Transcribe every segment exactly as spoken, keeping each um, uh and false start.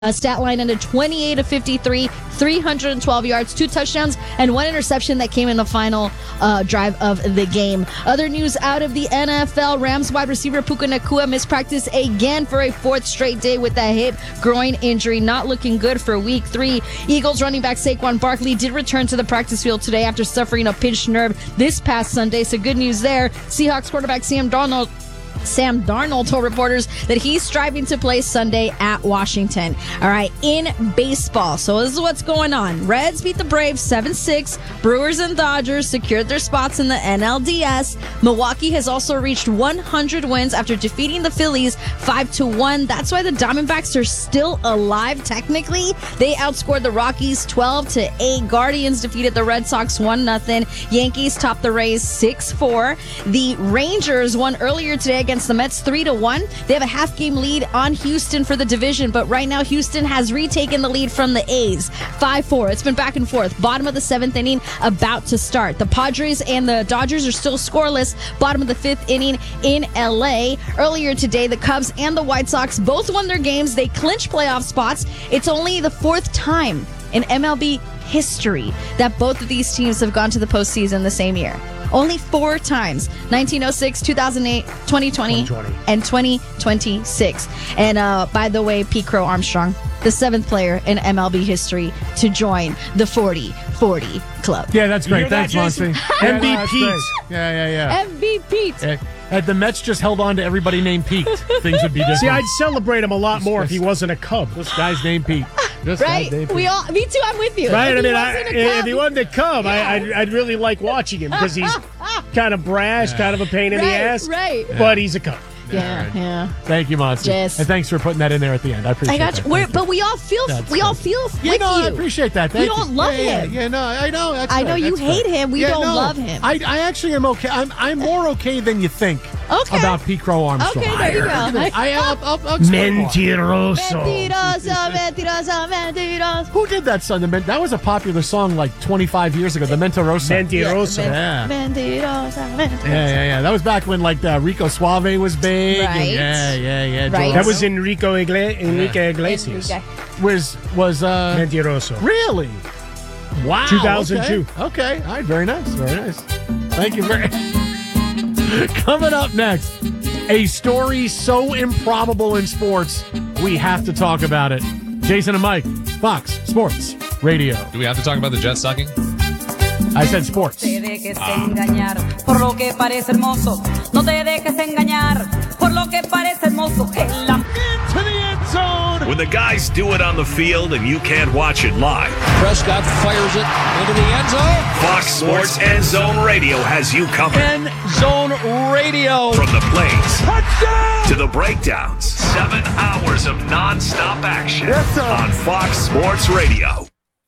Uh, stat line ended twenty-eight of fifty-three, three hundred twelve yards, two touchdowns, and one interception that came in the final uh, drive of the game. Other news out of the N F L, Rams wide receiver Puka Nacua missed practice again for a fourth straight day with a hip groin injury. Not looking good for week three. Eagles running back Saquon Barkley did return to the practice field today after suffering a pinched nerve this past Sunday, so good news there. Seahawks quarterback Sam Darnold Sam Darnold told reporters that he's striving to play Sunday at Washington. All right, in baseball. So this is what's going on. Reds beat the Braves seven six. Brewers and Dodgers secured their spots in the N L D S. Milwaukee has also reached one hundred wins after defeating the Phillies five to one. That's why the Diamondbacks are still alive technically. They outscored the Rockies twelve to eight. Guardians defeated the Red Sox one nothing. Yankees topped the Rays six four. The Rangers won earlier today against the Mets three to one. They have a half game lead on Houston for the division, but right now Houston has retaken the lead from the A's five four. It's been back and forth. Bottom of the seventh inning about to start. The Padres and the Dodgers are still scoreless. Bottom of the fifth inning in L A. Earlier today, the Cubs and the White Sox both won their games. They clinched playoff spots. It's only the fourth time in M L B history that both of these teams have gone to the postseason the same year. Only four times. nineteen oh six, two thousand eight, twenty twenty, twenty twenty. And twenty twenty-six. And uh, by the way, Pete Crow Armstrong, the seventh player in M L B history to join the forty forty club. Yeah, that's great. Thanks, Monty. M V P. Yeah, yeah, yeah. M V P. Yeah. Had the Mets just held on to everybody named Pete, things would be different. See, I'd celebrate him a lot more if he wasn't a Cub. This guy's named Pete. This right? Named Pete. We all, me too, I'm with you. Right? If I mean, he I, wasn't a Cub, if he wasn't a Cub, yeah. I, I'd, I'd really like watching him because he's kind of brash, yeah. kind of a pain in right, the ass. Right, But he's a Cub. Yeah, right. yeah. Thank you, Monty. Yes. And thanks for putting that in there at the end. I appreciate I got that. you. We're, but we all feel, That's we good. all feel Yeah, with no, you. I appreciate that. Thank you you. don't love yeah, him. Yeah, yeah, no, I know. That's I know good. you That's hate good. him. We yeah, don't no, love him. I, I actually am okay. I'm, I'm more okay than you think Okay. about Pete Crow Armstrong. Okay, there you go. I, I, I'll, I'll, I'll explain why. Mentiroso. Mentiroso, mentiroso, mentiroso. Who did that song? The Men- That was a popular song like twenty-five years ago. The Mentiroso. Mentiroso. Yeah. Mentiroso, mentiroso. Yeah, yeah, yeah. That was back when like uh, Rico Suave was big. Right. And, yeah, yeah, yeah. Right. Joe- That was Enrico Igle- Enrique Iglesias. Enrique. was was uh Mentiroso. really? Wow. two thousand two. Okay. okay. All right. Very nice. Very nice. Thank you very. Coming up next, a story so improbable in sports, we have to talk about it. Jason and Mike, Fox Sports Radio. Do we have to talk about the Jets sucking? I said sports. No te dejes engañar por lo que parece hermoso. No te dejes engañar por lo que parece hermoso. El am- Into the end zone. When the guys do it on the field and you can't watch it live, Prescott fires it into the end zone. Fox Sports End Zone Radio has you covered. End Zone Radio. From the plays Touchdown! to the breakdowns, seven hours of nonstop action yes, on Fox Sports Radio.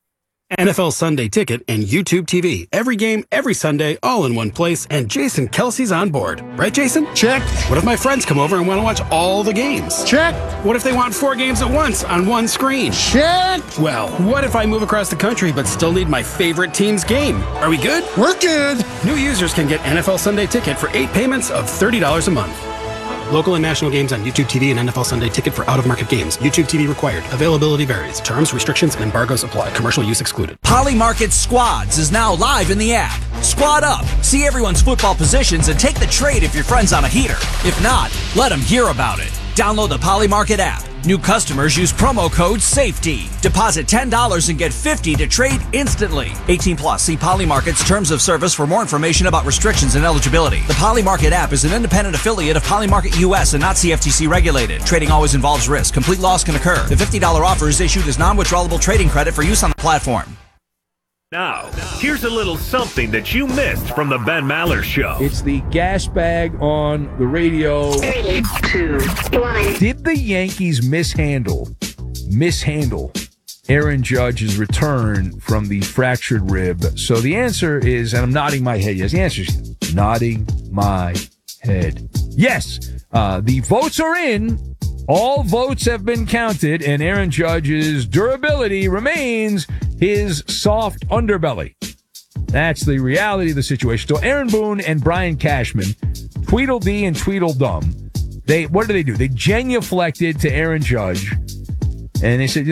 N F L Sunday Ticket and YouTube T V. Every game, every Sunday, all in one place, and Jason Kelsey's on board. Right, Jason? Check. What if my friends come over and want to watch all the games? Check. What if they want four games at once on one screen? Check. Well, what if I move across the country but still need my favorite team's game? Are we good? We're good. New users can get N F L Sunday Ticket for eight payments of thirty dollars a month. Local and national games on YouTube T V and N F L Sunday Ticket for out-of-market games. YouTube T V required. Availability varies. Terms, restrictions, and embargoes apply. Commercial use excluded. Polymarket Squads is now live in the app. Squad up, see everyone's football positions, and take the trade if your friend's on a heater. If not, let them hear about it. Download the Polymarket app. New customers use promo code SAFETY. Deposit ten dollars and get fifty dollars to trade instantly. eighteen plus. See Polymarket's terms of service for more information about restrictions and eligibility. The Polymarket app is an independent affiliate of Polymarket U S and not C F T C regulated. Trading always involves risk. Complete loss can occur. The fifty dollars offer is issued as non-withdrawable trading credit for use on the platform. Now, here's a little something that you missed from the Ben Maller Show. It's the gas bag on the radio. Three, two, one. Did the Yankees mishandle, mishandle Aaron Judge's return from the fractured rib? So the answer is, and I'm nodding my head, yes, the answer is nodding my head. Yes, uh, the votes are in. All votes have been counted, and Aaron Judge's durability remains his soft underbelly. That's the reality of the situation. So Aaron Boone and Brian Cashman, Tweedledee and Tweedledum, they what do they do? They genuflected to Aaron Judge And they said,